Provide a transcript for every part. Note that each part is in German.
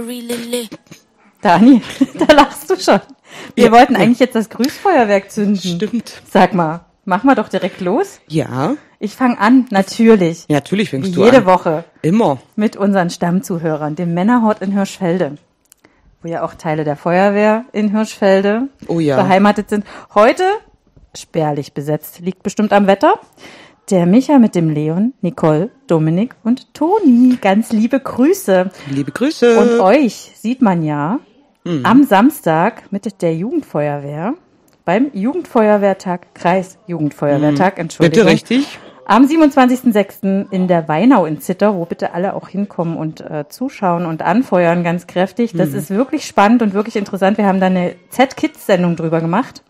Dani, da lachst du schon. Wir wollten eigentlich jetzt das Grüßfeuerwerk zünden. Stimmt. Sag mal, machen wir doch direkt los? Ja. Ich fange an, natürlich. Ja, natürlich fängst du Jede an. Woche. Immer. Mit unseren Stammzuhörern, dem Männerhort in Hirschfelde, wo ja auch Teile der Feuerwehr in Hirschfelde beheimatet sind. Heute spärlich besetzt, liegt bestimmt am Wetter. Der Micha mit dem Leon, Nicole, Dominik und Toni. Ganz liebe Grüße. Liebe Grüße. Und euch sieht man ja am Samstag mit der Jugendfeuerwehr beim Jugendfeuerwehrtag, Kreisjugendfeuerwehrtag, Entschuldigung. Bitte richtig. Am 27.06. in der Weinau in Zitter, wo bitte alle auch hinkommen und zuschauen und anfeuern ganz kräftig. Das ist wirklich spannend und wirklich interessant. Wir haben da eine Z-Kids-Sendung drüber gemacht.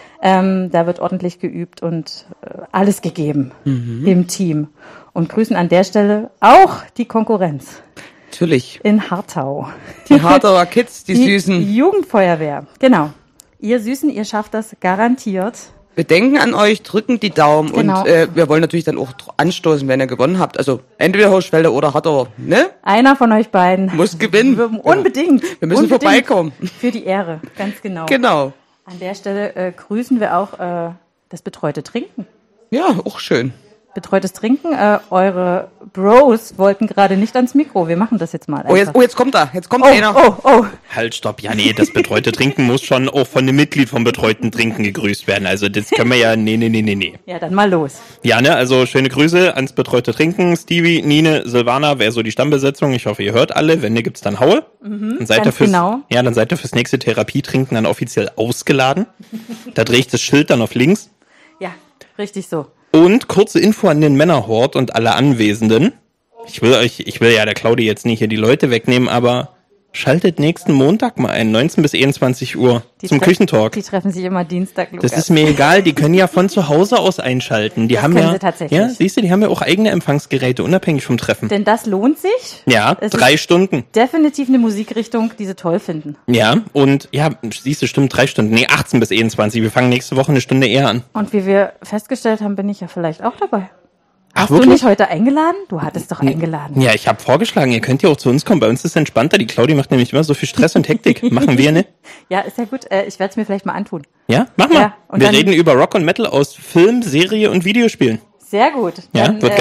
Da wird ordentlich geübt und alles gegeben im Team. Und grüßen an der Stelle auch die Konkurrenz. Natürlich. In Hartau. Die Hartauer Kids, die Süßen. Jugendfeuerwehr, genau. Ihr Süßen, ihr schafft das garantiert. Wir denken an euch, drücken die Daumen Genau. und wir wollen natürlich dann auch anstoßen, wenn ihr gewonnen habt. Also entweder Hirschfelde oder Hartauer, ne? Einer von euch beiden Muss gewinnen. Unbedingt. Wir müssen vorbeikommen. Für die Ehre, ganz genau. Genau. An der Stelle grüßen wir auch das betreute Trinken. Ja, auch schön. Betreutes Trinken. Eure Bros wollten gerade nicht ans Mikro. Wir machen das jetzt mal. Jetzt kommt er. Jetzt kommt einer. Halt, stopp. Ja, nee, das betreute Trinken muss schon auch von einem Mitglied vom betreuten Trinken gegrüßt werden. Also das können wir ja, nee. Ja, dann mal los. Ja, ne, also schöne Grüße ans betreute Trinken. Stevie, Nine, Silvana, wäre so die Stammbesetzung. Ich hoffe, ihr hört alle. Wenn, ne, gibt's dann Haue. Dann seid ihr genau. Ja, dann seid ihr fürs nächste Therapietrinken dann offiziell ausgeladen. Da drehe ich das Schild dann auf links. Ja, richtig so. Und kurze Info an den Männerhort und alle Anwesenden. Ich will ja der Claudi jetzt nicht hier die Leute wegnehmen, aber schaltet nächsten Montag mal ein, 19 bis 21 Uhr zum Küchentalk. Die treffen sich immer Dienstag, Lukas. Das ist mir egal, die können ja von zu Hause aus einschalten. Die haben können ja, sie tatsächlich. Ja, siehst du, die haben ja auch eigene Empfangsgeräte, unabhängig vom Treffen. Denn das lohnt sich. Ja, Es 3 Stunden. Definitiv eine Musikrichtung, die sie toll finden. Ja, und ja, siehst du, stimmt, 3 Stunden. Nee, 18 bis 21. Wir fangen nächste Woche eine Stunde eher an. Und wie wir festgestellt haben, bin ich ja vielleicht auch dabei. Ach, Hast wirklich? du nicht heute eingeladen? Du hattest doch eingeladen. Ja, ich habe vorgeschlagen, ihr könnt ja auch zu uns kommen. Bei uns ist es entspannter. Die Claudi macht nämlich immer so viel Stress und Hektik. Machen wir, ne? Ja, ist ja gut. Ich werde es mir vielleicht mal antun. Ja, mach mal. Ja, und wir dann reden über Rock und Metal aus Film, Serie und Videospielen. Sehr gut. Ja, Dann, wird